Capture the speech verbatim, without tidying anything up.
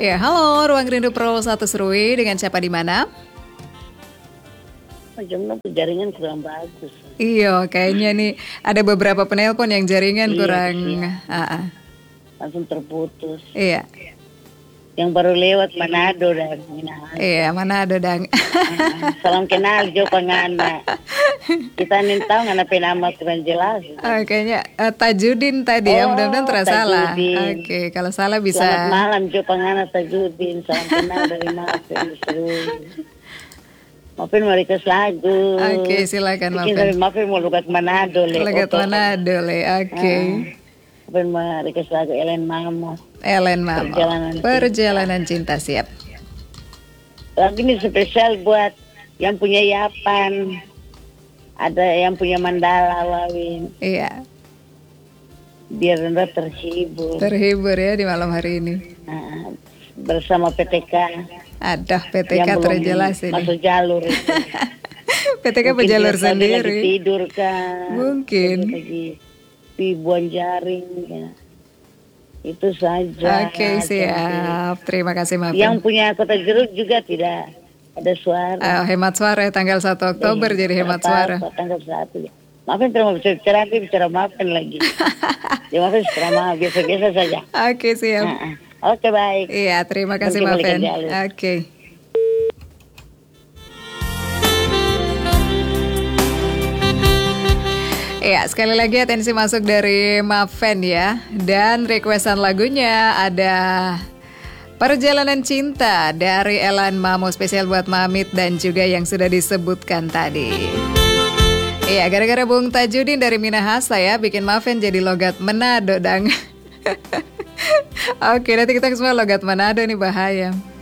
Ya, halo, Ruang Rindu Pro satu Serui dengan siapa di mana? Jomblo tuh jaringan kurang bagus. Iya, kayaknya nih ada beberapa penelpon yang jaringan Iya, kurang. iya. Ah, ah. Langsung terputus. Iya, Yang baru lewat Manado dan Minahasa. iya, mana ada dang. Ah, salam kenal Jo Pangana. Kita nih tahu ngana nama kurang jelas. Ah, kayaknya eh, Tajudin tadi ya, Oh, mudah-mudahan terasa salah. Tajudin. Oke, kalau salah bisa. Selamat malam Jo Pangana Tajudin. Salam kenal dari Maafin Seru. Maafin mau request lagu. Oke, silakan Bikin dari Maafin. Maafin mau lugat Manado le. Legat Oto. Manado le. Oke. Ah, Maafin mau request lagu Ellen Mamo. Ellen Mamo. Perjalanan Cinta. Perjalanan cinta siap. Lagu ini spesial buat yang punya Yapan. Ada yang punya Mandala Wawin. Iya, Biar Anda terhibur. terhibur ya di malam hari ini. Nah, bersama P T K. Aduh, P T K yang belum terjelas ini. masuk jalur itu. P T K Mungkin pejalur dia tadi lagi sendiri. tidur kan. Mungkin. Dia lagi ribuan jaring ya. Itu saja. Oke, siap. Terima kasih Maafin. Yang punya Kota Jeruk juga tidak ada suara. Eh, hemat suara ya, tanggal satu Oktober Iya, jadi hemat apa, suara. Tanggal satu ya. Maafin terima bicara bicara nanti bicara maafin lagi. Ya maafin bicara maaf biasa-biasa saja. Oke, siap. Nah, ah. Oke baik. Iya, terima kasih Mungkin balik Maafin. ke jalur. Oke. Iya, sekali lagi atensi masuk dari Maven ya. Dan requestan lagunya ada Perjalanan Cinta dari Ellen Mamo, spesial buat Mamit dan juga yang sudah disebutkan tadi. Iya, gara-gara Bung Tajudin dari Minahasa ya, bikin Maven jadi logat Manado dang. Oke, nanti kita semua logat Manado nih, bahaya.